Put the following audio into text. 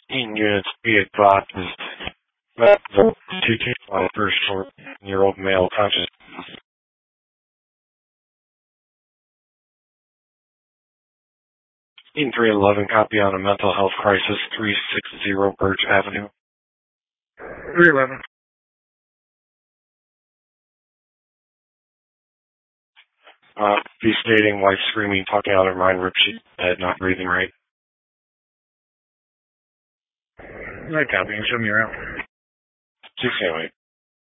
In units, be advised, that the 225 for short-year-old male conscious. In 311, copy on a mental health crisis, 360 Birch Avenue. 311. Be stating wife screaming, talking out of her mind, rip sheet, dead, not breathing right. Right, copy. Show me around. 608.